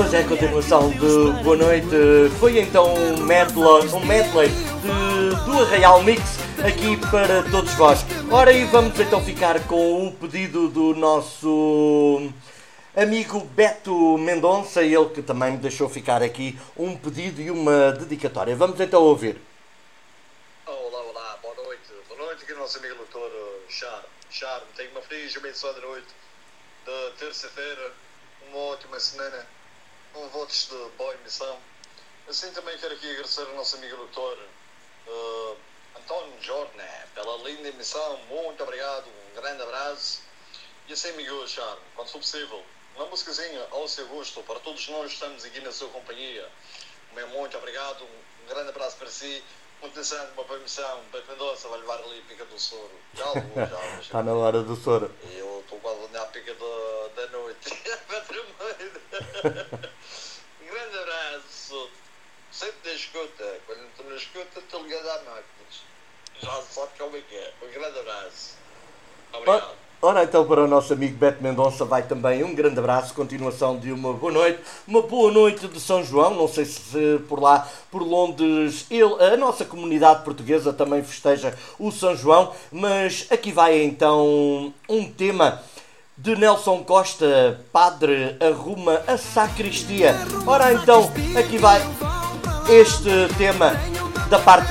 Pois é, a continuação de Boa Noite foi então um medley do Arraial Mix aqui para todos vós. Ora, e vamos então ficar com o pedido do nosso amigo Beto Mendonça, ele que também me deixou ficar aqui um pedido e uma dedicatória. Vamos então ouvir. Olá, boa noite aqui o nosso amigo doutor Charme. Tenha uma feliz e abençoada noite de terça-feira, uma ótima semana, votos de boa emissão. Assim também quero aqui agradecer ao nosso amigo doutor António Jorge pela linda emissão, muito obrigado, um grande abraço. E assim, amigo Charme, quando for possível, uma musicazinha ao seu gosto, para todos nós estamos aqui na sua companhia. Muito obrigado, um grande abraço para si. Continuação de uma boa emissão, Beto Mendonça vai levar ali a pica do soro. Já. Está na hora do soro. Eu estou quase a olhar a pica da noite. Um grande abraço. Sempre na escuta. Quando estou na escuta, estou ligado à máquinas. Já sabe como é que é. Um grande abraço. Obrigado. Ora, então para o nosso amigo Beto Mendonça vai também um grande abraço, continuação de uma boa noite de São João, não sei se por lá, por Londres, a nossa comunidade portuguesa também festeja o São João, mas aqui vai então um tema de Nelson Costa, Padre arruma a sacristia. Ora então, aqui vai este tema da parte